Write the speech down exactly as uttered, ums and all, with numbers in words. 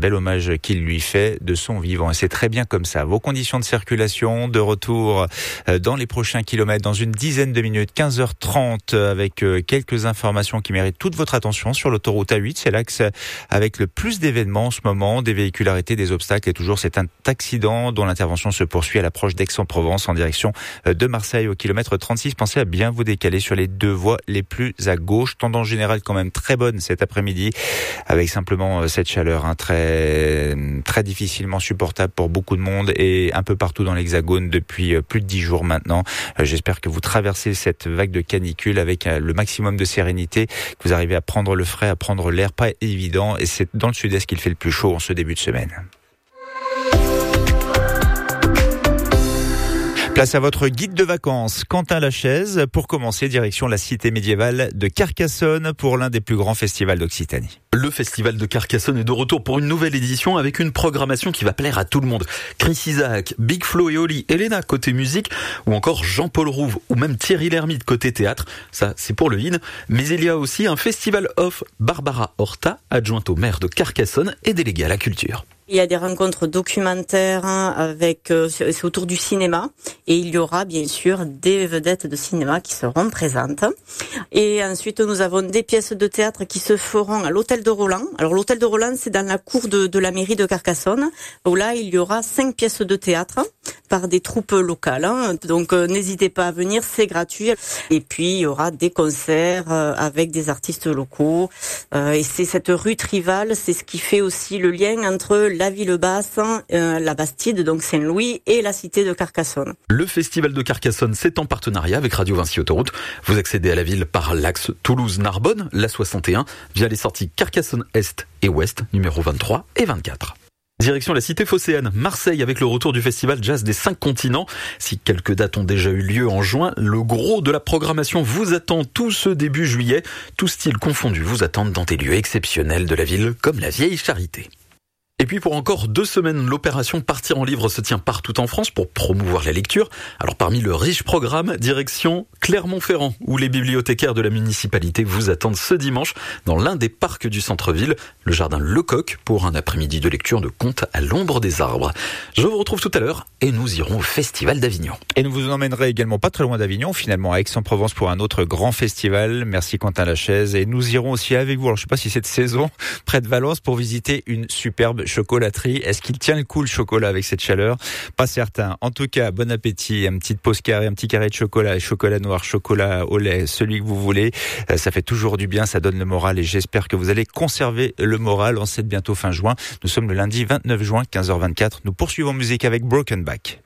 bel hommage qu'il lui fait de son vivant. Et c'est très bien comme ça. Vos conditions de circulation, de retour dans les prochains kilomètres, dans une dizaine de minutes, quinze heures trente, avec quelques informations qui méritent toute votre attention sur l'autoroute A huit. C'est l'axe avec le plus d'événements en ce moment, des véhicules arrêtés, des obstacles et toujours cet accident dont l'intervention se poursuit à l'approche d'Aix-en-Provence en direction de Marseille au kilomètre trente-six. Pensez à bien vous décaler sur les deux voies les plus à gauche. Tendance générale quand même très bonne cet après-midi, avec simplement cette chaleur hein, très très difficilement supportable pour beaucoup de monde et un peu partout dans l'Hexagone depuis plus de dix jours maintenant. J'espère que vous traversez cette vague de canicule avec le maximum de sérénité, que vous arrivez à prendre le frais, à prendre l'air, pas évident, et c'est dans le sud-est qu'il fait le plus chaud en ce début de semaine. Place à votre guide de vacances, Quentin Lachaise. Pour commencer, direction la cité médiévale de Carcassonne pour l'un des plus grands festivals d'Occitanie. Le festival de Carcassonne est de retour pour une nouvelle édition avec une programmation qui va plaire à tout le monde. Chris Isaak, Big Flo et Oli, Elena côté musique, ou encore Jean-Paul Rouve, ou même Thierry Lhermitte côté théâtre. Ça, c'est pour le in. Mais il y a aussi un festival off. Barbara Horta, adjointe au maire de Carcassonne et déléguée à la culture. Il y a des rencontres documentaires avec, euh, c'est autour du cinéma, et il y aura bien sûr des vedettes de cinéma qui seront présentes. Et ensuite, nous avons des pièces de théâtre qui se feront à l'hôtel de Roland. Alors l'hôtel de Roland, c'est dans la cour de, de la mairie de Carcassonne, où là, il y aura cinq pièces de théâtre par des troupes locales. Hein. Donc euh, n'hésitez pas à venir, c'est gratuit. Et puis il y aura des concerts euh, avec des artistes locaux. Euh, et c'est cette rue Trival, c'est ce qui fait aussi le lien entre la ville basse, euh, la Bastide, donc Saint-Louis, et la cité de Carcassonne. Le festival de Carcassonne, c'est en partenariat avec Radio Vinci Autoroute. Vous accédez à la ville par l'axe Toulouse-Narbonne, la soixante et un, via les sorties Carcassonne Est et Ouest, numéro vingt-trois et vingt-quatre. Direction la cité phocéenne, Marseille, avec le retour du festival Jazz des cinq continents. Si quelques dates ont déjà eu lieu en juin, le gros de la programmation vous attend tout ce début juillet. Tout style confondu vous attendent dans des lieux exceptionnels de la ville, comme la Vieille Charité. Et puis pour encore deux semaines, l'opération Partir en livre se tient partout en France pour promouvoir la lecture. Alors parmi le riche programme, direction Clermont-Ferrand, où les bibliothécaires de la municipalité vous attendent ce dimanche dans l'un des parcs du centre-ville, le jardin Lecoq, pour un après-midi de lecture de contes à l'ombre des arbres. Je vous retrouve tout à l'heure et nous irons au Festival d'Avignon. Et nous vous emmènerons également pas très loin d'Avignon, finalement à Aix-en-Provence pour un autre grand festival. Merci Quentin Lachaise. Et nous irons aussi avec vous, alors je sais pas si cette saison, près de Valence, pour visiter une superbe chocolaterie. Est-ce qu'il tient le coup le chocolat avec cette chaleur? Pas certain. En tout cas, bon appétit. Une petite pause carré, un petit carré de chocolat, chocolat noir, chocolat au lait, celui que vous voulez. Ça fait toujours du bien, ça donne le moral et j'espère que vous allez conserver le moral en cette bientôt fin juin. Nous sommes le lundi vingt-neuf juin, quinze heures vingt-quatre. Nous poursuivons musique avec Broken Back.